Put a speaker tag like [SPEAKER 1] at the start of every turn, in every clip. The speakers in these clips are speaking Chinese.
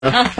[SPEAKER 1] 啊。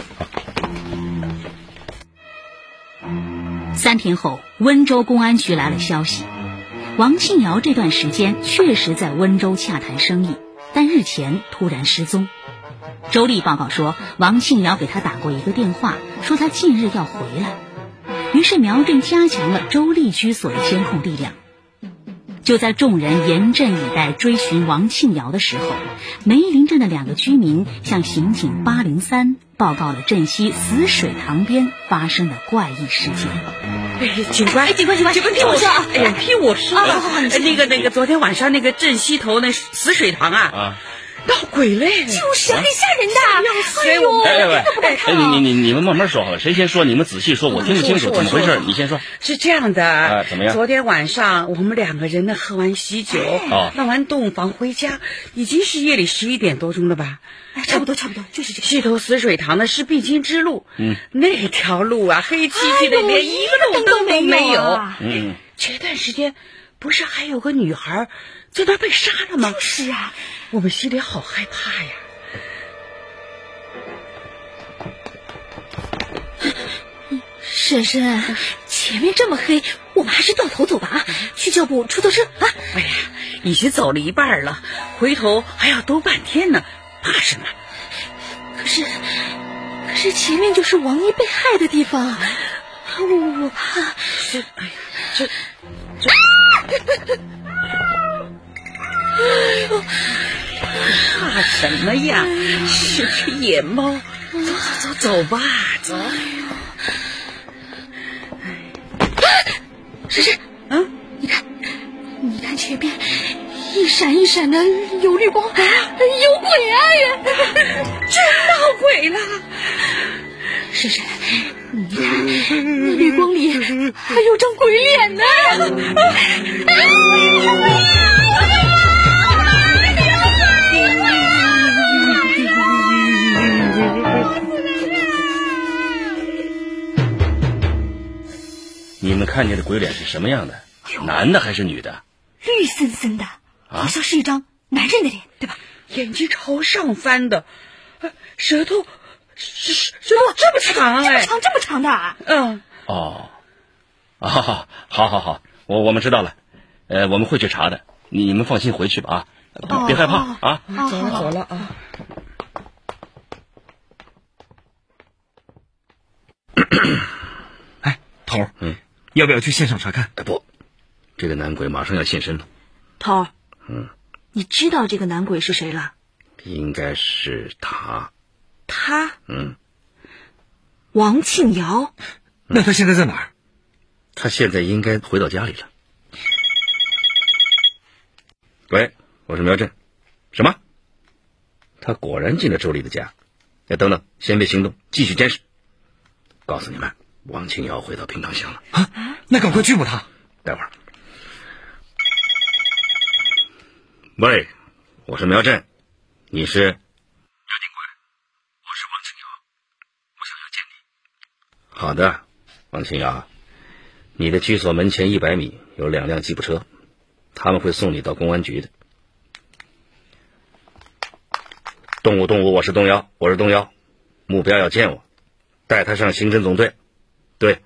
[SPEAKER 2] 3天后，温州公安局来了消息，王庆瑶这段时间确实在温州洽谈生意，但日前突然失踪。周丽报告说，王庆瑶给他打过一个电话，说他近日要回来。于是苗镇加强了周丽居所的监控力量。就在众人严阵以待追寻王庆瑶的时候，梅林镇的2个居民向刑警803报告了镇西死水塘边发生的怪异事件。
[SPEAKER 1] 警官，听我说啊！哎呀，听我说啊！那个，昨天晚上那个镇西头那死水塘啊，闹鬼嘞！
[SPEAKER 3] 就是很吓人的。哎
[SPEAKER 4] 呦，你们慢慢说好了，谁先说？你们仔细说，我听不清楚，怎么回事？你先说。
[SPEAKER 1] 是这样的，
[SPEAKER 4] 怎么样？
[SPEAKER 1] 昨天晚上我们2个人呢喝完喜酒，闹完洞房回家，已经是夜里11点多钟了吧？
[SPEAKER 3] 差不多，就是这个。
[SPEAKER 1] 西头死水塘呢是必经之路，那条路啊黑漆漆的，连一个路灯都没有。前段时间不是还有个女孩在那被杀了吗？
[SPEAKER 3] 就是啊，
[SPEAKER 1] 我们心里好害怕呀。
[SPEAKER 3] 婶婶，前面这么黑，我们还是掉头走吧啊！去叫部出租车啊！
[SPEAKER 1] 哎呀，已经走了一半了，回头还要兜半天呢，怕什么？
[SPEAKER 3] 可是前面就是王姨被害的地方，我怕。
[SPEAKER 1] 怕什么呀？是只野猫。走吧，走。
[SPEAKER 3] 婶婶，你看前面一闪一闪的有绿光，有鬼啊！
[SPEAKER 1] 真闹鬼了！
[SPEAKER 3] 婶婶，你看那绿光里还有张鬼脸呢！
[SPEAKER 4] 你们看见的鬼脸是什么样的？男的还是女的？
[SPEAKER 3] 绿森森的，好像是一张男人的脸，对吧？
[SPEAKER 1] 眼睛朝上翻的，舌头这么长，
[SPEAKER 3] 这么长的啊！
[SPEAKER 4] 好，我们知道了，我们会去查的，你们放心回去吧啊，别害怕啊。
[SPEAKER 1] 走了啊。
[SPEAKER 5] 哎，头儿，要不要去现场查看？
[SPEAKER 4] 不，这个男鬼马上要现身了。
[SPEAKER 3] 头儿，你知道这个男鬼是谁了？
[SPEAKER 4] 应该是他。
[SPEAKER 3] 他？王庆瑶。
[SPEAKER 5] 那他现在在哪儿？
[SPEAKER 4] 他现在应该回到家里了。喂，我是苗震。什么？他果然进了周丽的家。等等，先别行动，继续监视。告诉你们，王庆瑶回到平塘乡了。
[SPEAKER 5] 那赶快拘捕他。
[SPEAKER 4] 待会儿。喂，我是苗震，你是？苗警官，我是王庆瑶，我想要见你。好的，王庆瑶，你的居所门前100米有2辆吉普车，他们会送你到公安局的。动物，我是动摇，目标要见我，带他上刑侦总队。对。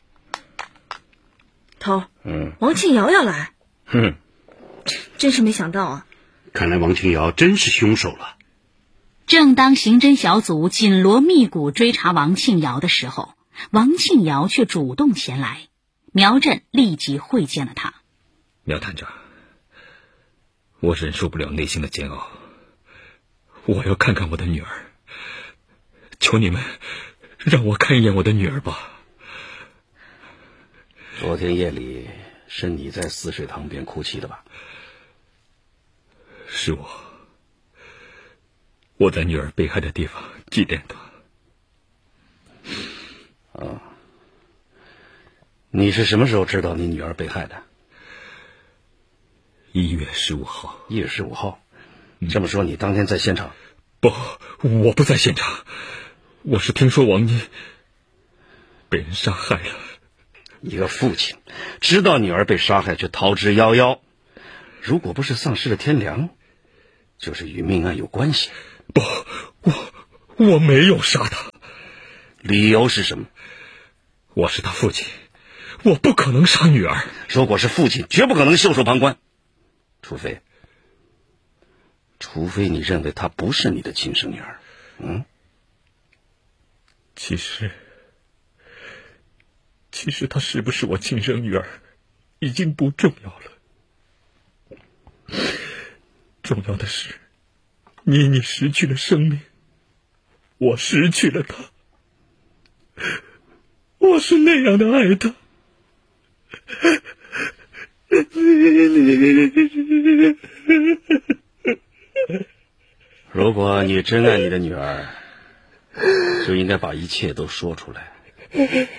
[SPEAKER 3] 头，王庆瑶要来。真是没想到啊！
[SPEAKER 6] 看来王庆瑶真是凶手了。
[SPEAKER 2] 正当刑侦小组紧锣密鼓追查王庆瑶的时候，王庆瑶却主动前来，苗震立即会见了他。
[SPEAKER 5] 苗探长，我忍受不了内心的煎熬，我要看看我的女儿，求你们让我看一眼我的女儿吧。
[SPEAKER 4] 昨天夜里是你在死水塘边哭泣的吧？
[SPEAKER 5] 是我在女儿被害的地方祭奠她。
[SPEAKER 4] 你是什么时候知道你女儿被害的
[SPEAKER 5] ？1月15号。
[SPEAKER 4] 1月15号？这么说你当天在现场？
[SPEAKER 5] 不，我不在现场，我是听说王妮被人杀害了。
[SPEAKER 4] 一个父亲知道女儿被杀害却逃之夭夭，如果不是丧失了天良，就是与命案有关系。
[SPEAKER 5] 不， 我没有杀他。
[SPEAKER 6] 理由是什么？
[SPEAKER 5] 我是他父亲，我不可能杀女儿。
[SPEAKER 6] 如果是父亲，绝不可能袖手旁观，除非你认为她不是你的亲生女儿。
[SPEAKER 5] 其实她是不是我亲生女儿已经不重要了，重要的是妮妮失去了生命，我失去了她。我是那样的爱她。
[SPEAKER 6] 如果你真爱你的女儿，就应该把一切都说出来。